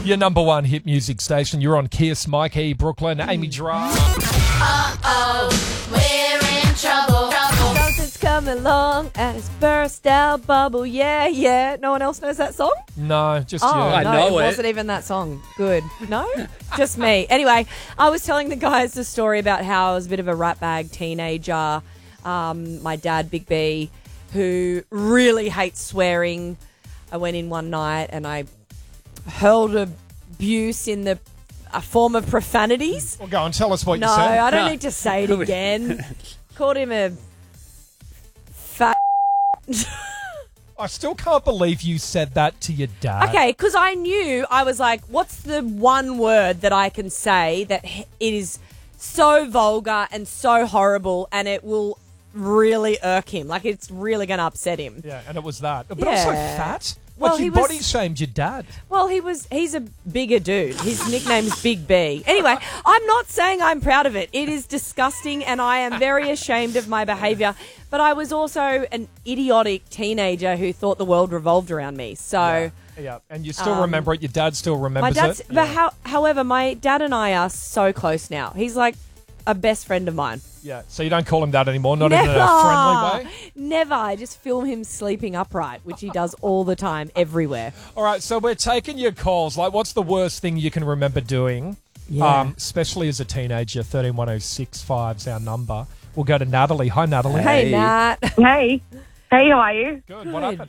Your number one hit music station. You're on Kiss, Mike E, Brooklyn, Amy Gerard. We're in trouble. Something's coming along and it's burst out bubble. Yeah, yeah. No one else knows that song? No, just Oh, you. I no, know it it. wasn't even that song. Good. No? Just me. Anyway, I was telling the guys the story about how I was a bit of a ratbag teenager. My dad, Big B, who really hates swearing. I went in one night and I hurled abuse in a form of profanities. Well, go on, tell us what No, you said. I don't need to say it again. Called him a fat. I still can't believe you said that to your dad. Okay, because I knew, I was like, what's the one word that I can say that it is so vulgar and so horrible and it will really irk him? Like, it's really going to upset him. Yeah, and it was that. But also Yeah. fat. Well, Like, he you was- body shamed your dad. Well, he's a bigger dude. His nickname's Big B. Anyway, I'm not saying I'm proud of it. It is disgusting and I am very ashamed of my behaviour. But I was also an idiotic teenager who thought the world revolved around me. So Yeah, and you still remember it. Your dad still my remembers dad's, it. but however, my dad and I are so close now. He's like a best friend of mine. Yeah, so you don't call him that anymore, not in a friendly way? Never. I just film him sleeping upright, which he does all the time, everywhere. All right, so we're taking your calls. Like, what's the worst thing you can remember doing? Yeah. Especially as a teenager. 131065's our number. We'll go to Natalie. Hi, Natalie. Hey, Nat. Hey. Hey, how are you? Good. What Good. happened?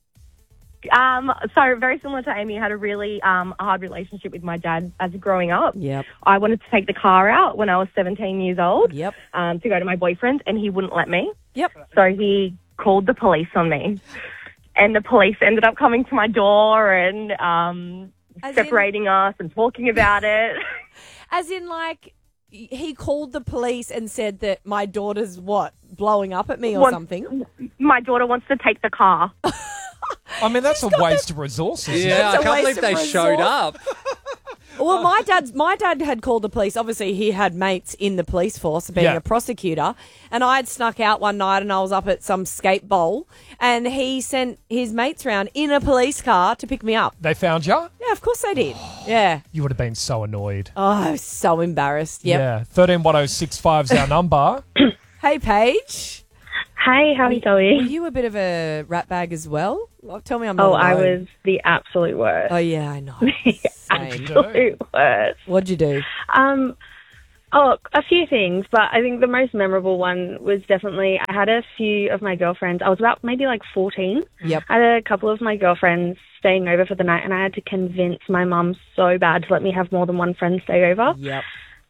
So very similar to Amy, I had a really hard relationship with my dad as growing up. Yep. I wanted to take the car out when I was 17 years old Yep. to go to my boyfriend, and he wouldn't let me. Yep. So he called the police on me. And the police ended up coming to my door and As separating us and talking about it. As in, like, he called the police and said that my daughter's, blowing up at me or something? My daughter wants to take the car. I mean, that's a waste of resources. Yeah, I It's a can't waste believe they of showed resource. up. Well, my dad had called the police. Obviously, he had mates in the police force, being Yeah. a prosecutor. And I had snuck out one night and I was up at some skate bowl and he sent his mates round in a police car to pick me up. They found you? Yeah, of course they did. Yeah. You would have been so annoyed. Oh, I was so embarrassed. Yep. Yeah. 131065's our number. Hey, Paige. Hey, how are you Were going? you a bit of a ratbag as well? Tell me I'm not Oh, I alone. was the absolute worst. Oh, yeah, I know. Same. Absolute worst. What'd you do? A few things, but I think the most memorable one was definitely I had a few of my girlfriends. I was about maybe like 14. Yep. I had a couple of my girlfriends staying over for the night, and I had to convince my mum so bad to let me have more than one friend stay over. Yep.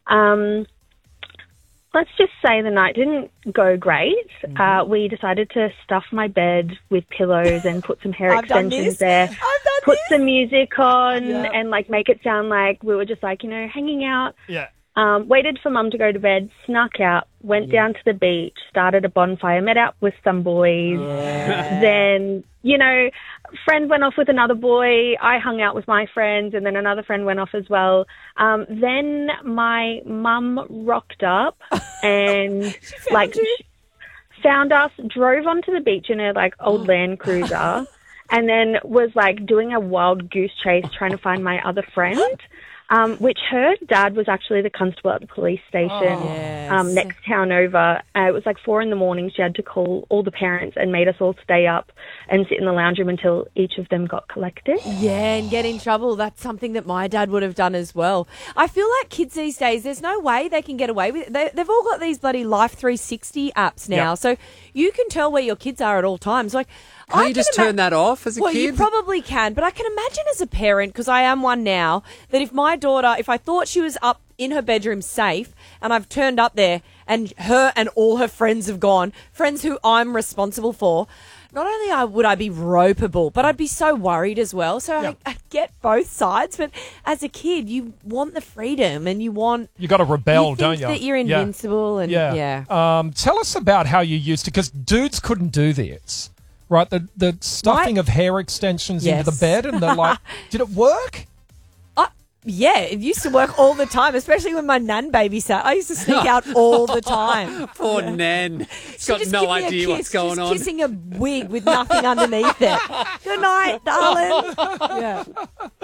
Let's just say the night didn't go great. We decided to stuff my bed with pillows and put some hair I've done extensions this. there. I've done Put this. some music on Yeah. and like make it sound like we were just like, hanging out. Yeah. Waited for mum to go to bed, snuck out, went down to the beach, started a bonfire, met up with some boys. Then, friend went off with another boy. I hung out with my friends, and then another friend went off as well. Then my mum rocked up and found us, drove onto the beach in her old Land Cruiser, and then was doing a wild goose chase trying to find my other friend. Which her dad was actually the constable at the police station next town over. It was 4 a.m. She had to call all the parents and made us all stay up and sit in the lounge room until each of them got collected. Yeah, and get in trouble. That's something that my dad would have done as well. I feel like kids these days, there's no way they can get away with it. They've all got these bloody Life 360 apps now, Yep. so you can tell where your kids are at all times. Can't you just turn that off as a Well, kid? you probably can, but I can imagine as a parent, because I am one now, that if my daughter, if I thought she was up in her bedroom safe and I've turned up there and her and all her friends have gone, friends who I'm responsible for, not only would I be ropeable, but I'd be so worried as well. So Yeah. I get both sides, but as a kid, you want the freedom and you You got to rebel, you think don't you? that you're invincible and Yeah. Tell us about how you used to, because dudes couldn't do this, right? The stuffing of hair extensions into the Yes. bed and did it work? Yeah, it used to work all the time, especially when my nan babysat. I used to sneak out all the time. Poor Nan. She's She'd got just no give me a idea kiss, what's going just on. kissing a wig with nothing underneath it. Good night, darling. Yeah.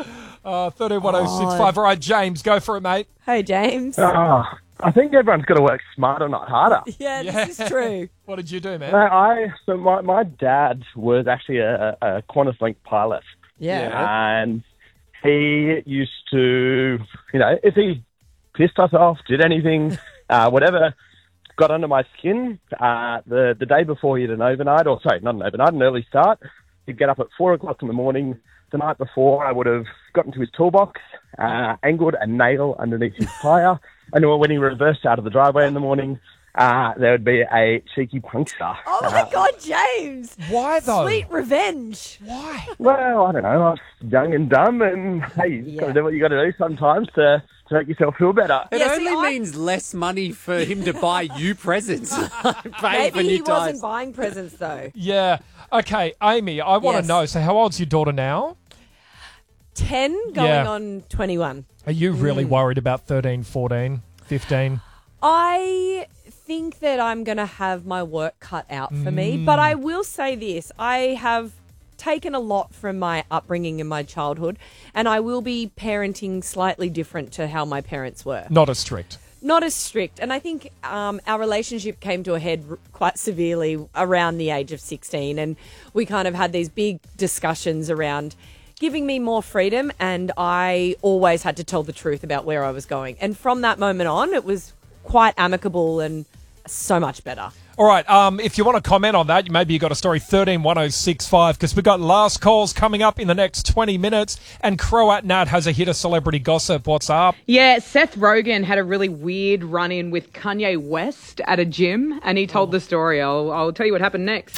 131065. All right, James, go for it, mate. Hey, James. I think everyone's got to work smarter, not harder. Yeah, this is true. What did you do, man? My dad was actually a Qantas Link pilot. Yeah. And he used to, if he pissed us off, did anything, whatever, got under my skin, the day before he had an overnight, an early start, he'd get up at 4 o'clock in the morning. The night before, I would have gotten to his toolbox, angled a nail underneath his tyre, and when he reversed out of the driveway in the morning, there would be a cheeky puncture. Oh, my God, James. Why, though? Sweet revenge. Why? Well, I don't know. I was young and dumb, and hey, you've got to do what you got to do sometimes to make yourself feel better. It only means less money for him to buy you presents. Maybe he wasn't buying presents, though. Yeah. Okay, Amy, I want to know, so how old's your daughter now? 10 going on 21. Are you really worried about 13, 14, 15? I think that I'm going to have my work cut out for me, but I will say this. I have taken a lot from my upbringing in my childhood, and I will be parenting slightly different to how my parents were. Not as strict. Not as strict. And I think our relationship came to a head quite severely around the age of 16, and we kind of had these big discussions around giving me more freedom, and I always had to tell the truth about where I was going. And from that moment on, it was quite amicable and so much better. All right, if you want to comment on that, maybe you got a story, 131065, because we've got last calls coming up in the next 20 minutes, and Croat Nat has a hit of celebrity gossip. What's up? Yeah, Seth Rogen had a really weird run-in with Kanye West at a gym, and he told the story. I'll tell you what happened next.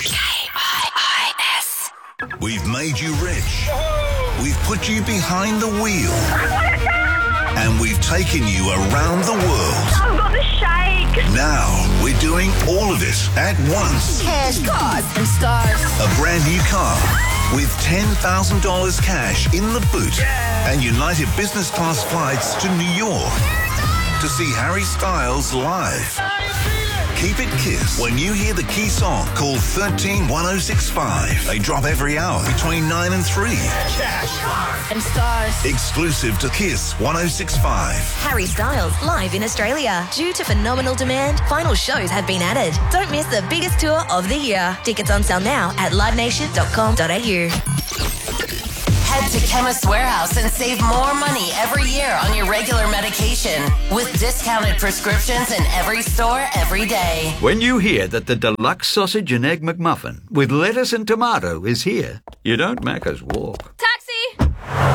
KIIS. We've made you rich. We've put you behind the wheel. And we've taken you around the world. I've got the shake. Now we're doing all of it at once. Cash, cars, and stars. A brand new car with $10,000 cash in the boot and United business class flights to New York to see Harry Styles live. Keep it KISS when you hear the key song called 131065. They drop every hour between 9 and 3. Cash, cars, and stars. Exclusive to KISS 1065. Harry Styles live in Australia. Due to phenomenal demand, final shows have been added. Don't miss the biggest tour of the year. Tickets on sale now at livenation.com.au. Head to Chemist Warehouse and save more money every year on your regular medication with discounted prescriptions in every store every day. When you hear that the deluxe sausage and egg McMuffin with lettuce and tomato is here, you don't Macca's walk. Taxi!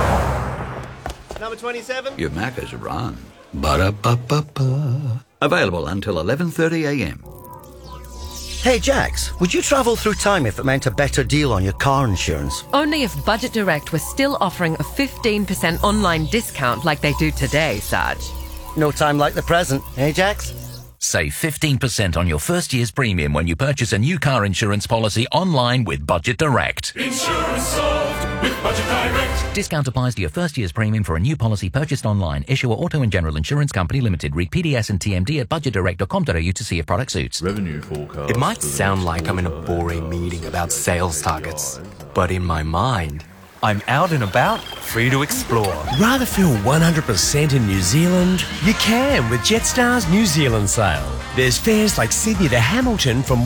Number 27. You Macca's run. Ba-da-ba-ba-ba. Available until 11:30 a.m. Hey Jax, would you travel through time if it meant a better deal on your car insurance? Only if Budget Direct was still offering a 15% online discount like they do today, Sarge. No time like the present, eh Jax? Save 15% on your first year's premium when you purchase a new car insurance policy online with Budget Direct. Insurance solved with Budget Direct. Discount applies to your first year's premium for a new policy purchased online. Issuer Auto and General Insurance Company Limited. Read PDS and TMD at budgetdirect.com.au to see if product suits. Revenue forecast. It might sound like I'm in a boring meeting about sales targets, but in my mind, I'm out and about, free to explore. Rather feel 100% in New Zealand? You can with Jetstar's New Zealand sale. There's fares like Sydney to Hamilton from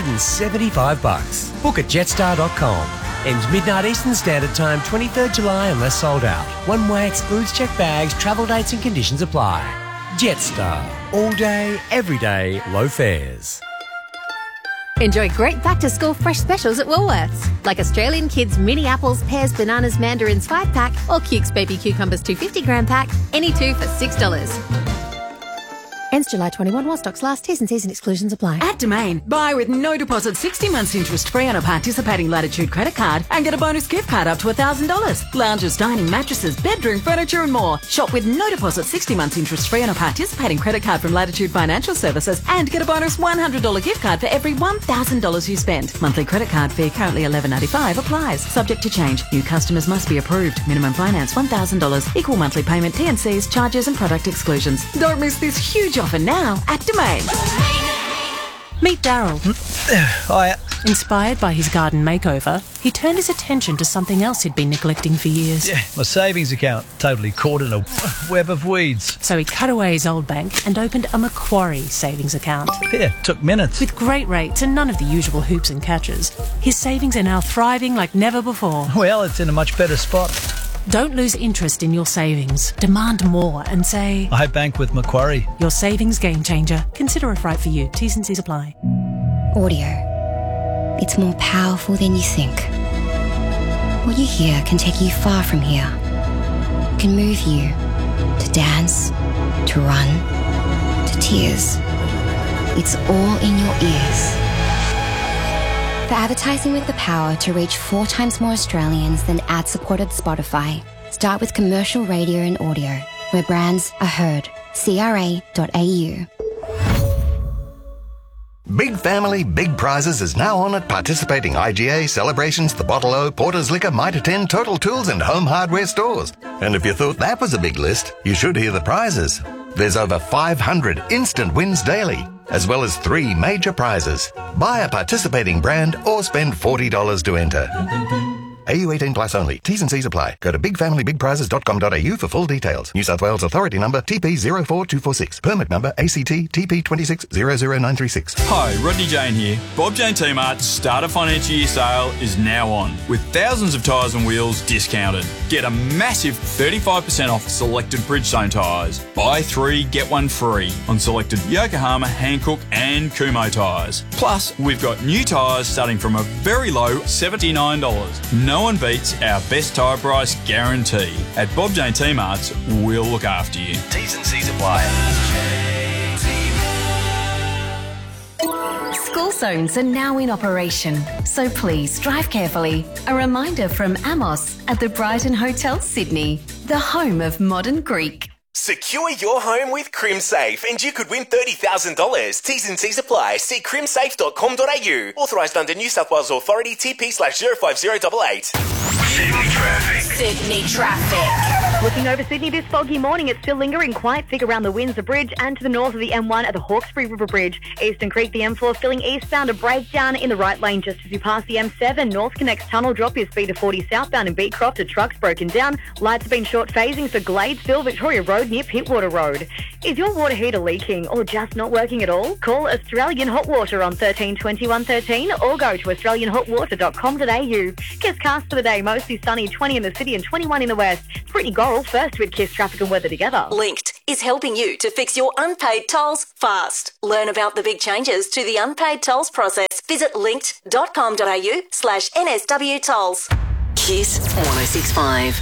$175. Book at jetstar.com. Ends midnight Eastern Standard Time, 23rd July unless sold out. One way excludes checked bags, travel dates and conditions apply. Jetstar. All day, every day, low fares. Enjoy great back-to-school fresh specials at Woolworths, like Australian Kids mini apples, pears, bananas, mandarins 5-pack or Cukes baby cucumbers 250-gram pack, any two for $6. Ends July 21 while stocks last. T's and C's and exclusions apply. At Domain, buy with no deposit 60 months interest free on a participating Latitude credit card and get a bonus gift card up to $1,000. Lounges, dining, mattresses, bedroom, furniture and more. Shop with no deposit 60 months interest free on a participating credit card from Latitude Financial Services and get a bonus $100 gift card for every $1,000 you spend. Monthly credit card fee currently $11.95 applies. Subject to change. New customers must be approved. Minimum finance $1,000. Equal monthly payment, T&Cs, charges and product exclusions. Don't miss this huge offer now at Domain. Meet Daryl. Hiya. Inspired by his garden makeover, he turned his attention to something else he'd been neglecting for years. Yeah, my savings account, totally caught in a web of weeds. So he cut away his old bank and opened a Macquarie savings account. Yeah, took minutes. With great rates and none of the usual hoops and catches, his savings are now thriving like never before. Well, it's in a much better spot. Don't lose interest in your savings. Demand more and say, I bank with Macquarie. Your savings game changer. Consider if right for you. T's and C's apply. Audio. It's more powerful than you think. What you hear can take you far from here. It can move you to dance, to run, to tears. It's all in your ears. For advertising with the power to reach 4 times more Australians than ad-supported Spotify, start with commercial radio and audio, where brands are heard. CRA.au. Big Family, Big Prizes is now on at participating IGA, Celebrations, The Bottle O, Porter's Liquor, Mitre 10, Total Tools and Home Hardware stores. And if you thought that was a big list, you should hear the prizes. There's over 500 instant wins daily, as well as 3 major prizes. Buy a participating brand or spend $40 to enter. AU 18 plus only. T's and C's apply. Go to bigfamilybigprizes.com.au for full details. New South Wales Authority number TP04246. Permit number ACT TP2600936. Hi, Rodney Jane here. Bob Jane T-Mart's start of financial year sale is now on, with thousands of tyres and wheels discounted. Get a massive 35% off selected Bridgestone tyres. Buy 3, get 1 free on selected Yokohama, Hankook and Kumho tyres. Plus, we've got new tyres starting from a very low $79. No one beats our best tyre price guarantee. At Bob Jane T-Mart's, we'll look after you. T's and C's apply. School zones are now in operation, so please drive carefully. A reminder from Amos at the Brighton Hotel Sydney, the home of modern Greek. Secure your home with CrimSafe and you could win $30,000. T's and C's apply. See crimsafe.com.au. Authorised under New South Wales Authority TP/05088. Sydney traffic. Sydney traffic. Looking over Sydney this foggy morning, it's still lingering quite thick around the Windsor Bridge and to the north of the M1 at the Hawkesbury River Bridge. Eastern Creek, the M4 filling eastbound, a breakdown in the right lane just as you pass the M7. North Connects Tunnel, drop your speed to 40 southbound in Beecroft. A truck's broken down. Lights have been short phasing for Gladesville, Victoria Road near Pittwater Road. Is your water heater leaking or just not working at all? Call Australian Hot Water on 13 21 13 or go to australianhotwater.com.au. Kiss cast for the day, mostly sunny, 20 in the city and 21 in the west. Brittany Gorrell first with Kiss traffic and weather together. Linked is helping you to fix your unpaid tolls fast. Learn about the big changes to the unpaid tolls process. Visit linked.com.au/NSW tolls. Kiss 1065.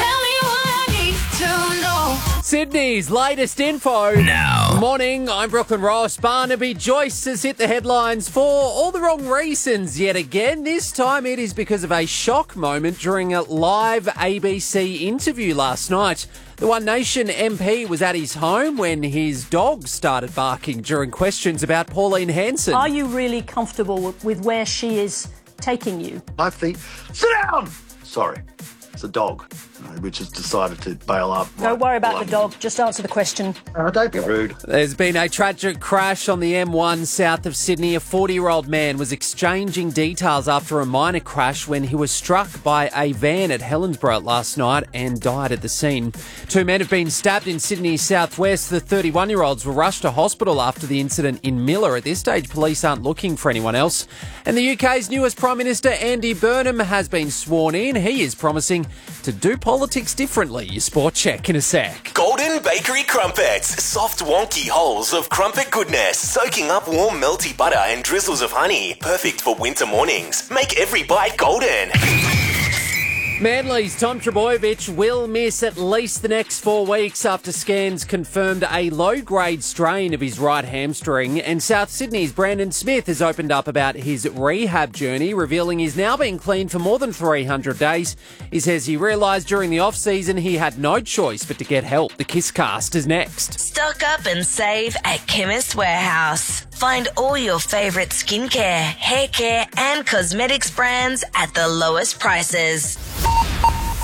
Sydney's latest info. Now. Morning, I'm Brooklyn Ross. Barnaby Joyce has hit the headlines for all the wrong reasons yet again. This time it is because of a shock moment during a live ABC interview last night. The One Nation MP was at his home when his dog started barking during questions about Pauline Hanson. Are you really comfortable with where she is taking you? I think, sit down! Sorry, it's a dog, which has decided to bail up. Don't worry about the dog, just answer the question. Don't be rude. There's been a tragic crash on the M1 south of Sydney. A 40-year-old man was exchanging details after a minor crash when he was struck by a van at Helensburgh last night and died at the scene. 2 men have been stabbed in Sydney's southwest. The 31-year-olds were rushed to hospital after the incident in Miller. At this stage, police aren't looking for anyone else. And the UK's newest Prime Minister, Andy Burnham, has been sworn in. He is promising to do politics differently. Your sport check in a sec. Golden Bakery Crumpets. Soft, wonky holes of crumpet goodness, soaking up warm, melty butter and drizzles of honey. Perfect for winter mornings. Make every bite golden. Manly's Tom Trbojevic will miss at least the next 4 weeks after scans confirmed a low-grade strain of his right hamstring. And South Sydney's Brandon Smith has opened up about his rehab journey, revealing he's now been clean for more than 300 days. He says he realised during the off-season he had no choice but to get help. The Kiss Cast is next. Stock up and save at Chemist Warehouse. Find all your favourite skincare, hair care and cosmetics brands at the lowest prices.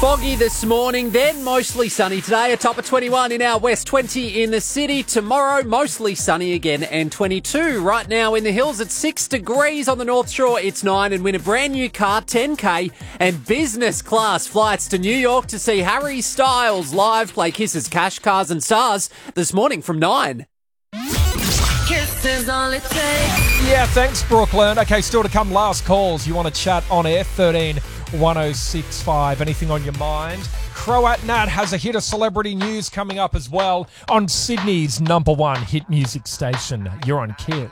Foggy this morning, then mostly sunny today. A top of 21 in our west, 20 in the city. Tomorrow, mostly sunny again and 22. Right now in the hills, it's 6 degrees. On the North Shore, it's 9. And win a brand new car, 10K, and business class flights to New York to see Harry Styles live play Kisses, Cash, Cars and Stars this morning from 9. Kisses all it takes. Yeah, thanks, Brooklyn. Okay, still to come, last calls. You want to chat on air, 13 1065. Anything on your mind? Croat Nat has a hit of celebrity news coming up as well on Sydney's #1 hit music station. You're on Kiss.